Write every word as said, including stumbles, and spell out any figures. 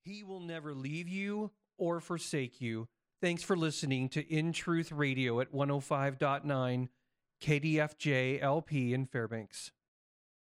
He will never leave you or forsake you. Thanks for listening to In Truth Radio at one oh five point nine K D F J L P in Fairbanks.